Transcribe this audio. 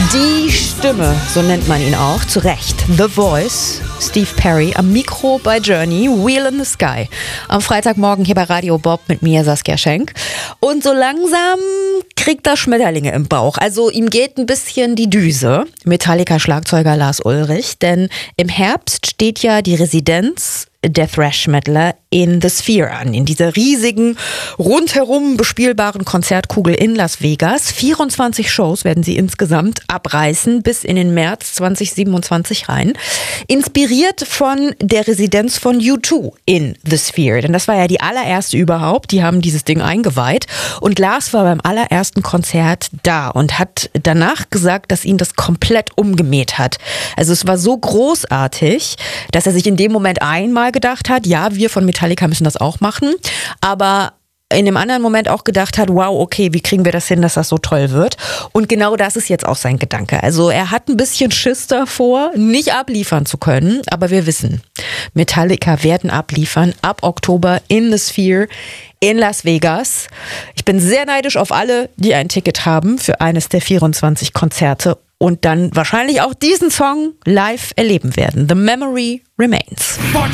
Die Stimme, so nennt man ihn auch, zu Recht. The Voice, Steve Perry, am Mikro bei Journey, Wheel in the Sky. Am Freitagmorgen hier bei Radio Bob mit mir, Saskia Schenk. Und so langsam kriegt er Schmetterlinge im Bauch. Also ihm geht ein bisschen die Düse. Metallica-Schlagzeuger Lars Ulrich. Denn im Herbst steht ja die Residenz der Thrash-Metaler in The Sphere an, in dieser riesigen, rundherum bespielbaren Konzertkugel in Las Vegas. 24 Shows werden sie insgesamt abreißen bis in den März 2027 rein. Inspiriert von der Residenz von U2 in The Sphere, denn das war ja die allererste überhaupt. Die haben dieses Ding eingeweiht und Lars war beim allerersten Konzert da und hat danach gesagt, dass ihn das komplett umgemäht hat. Also es war so großartig, dass er sich in dem Moment einmal gedacht hat, ja, wir von Metallica müssen das auch machen, aber in dem anderen Moment auch gedacht hat, wow, okay, wie kriegen wir das hin, dass das so toll wird? Und genau das ist jetzt auch sein Gedanke. Also er hat ein bisschen Schiss davor, nicht abliefern zu können, aber wir wissen, Metallica werden abliefern ab Oktober in The Sphere in Las Vegas. Ich bin sehr neidisch auf alle, die ein Ticket haben für eines der 24 Konzerte und dann wahrscheinlich auch diesen Song live erleben werden. The Memory Remains. Fuck